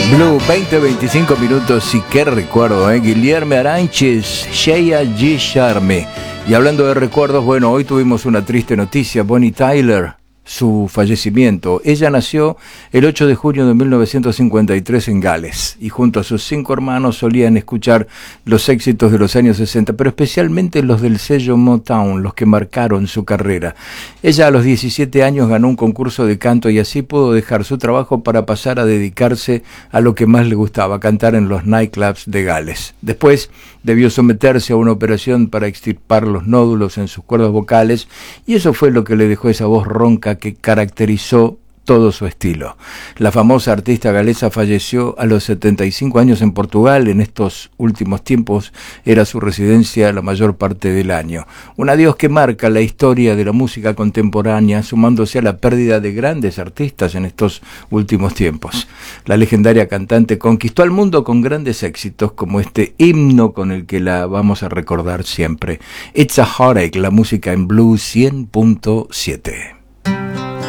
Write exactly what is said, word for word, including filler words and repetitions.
Blue, veinte, veinticinco minutos y qué recuerdo, ¿eh? Guilherme Aranches, Sheya G. Charme. Y hablando de recuerdos, bueno, hoy tuvimos una triste noticia, Bonnie Tyler, su fallecimiento. Ella nació el ocho de junio de mil novecientos cincuenta y tres en Gales y junto a sus cinco hermanos solían escuchar los éxitos de los años sesenta, pero especialmente los del sello Motown, los que marcaron su carrera. Ella a los diecisiete años ganó un concurso de canto y así pudo dejar su trabajo para pasar a dedicarse a lo que más le gustaba, cantar en los nightclubs de Gales. Después debió someterse a una operación para extirpar los nódulos en sus cuerdas vocales y eso fue lo que le dejó esa voz ronca que caracterizó todo su estilo. La famosa artista galesa falleció a los setenta y cinco años en Portugal. En estos últimos tiempos era su residencia la mayor parte del año. Un adiós que marca la historia de la música contemporánea, sumándose a la pérdida de grandes artistas en estos últimos tiempos. La legendaria cantante conquistó al mundo con grandes éxitos como este himno con el que la vamos a recordar siempre. It's a Heartache, la música en Blue cien punto siete.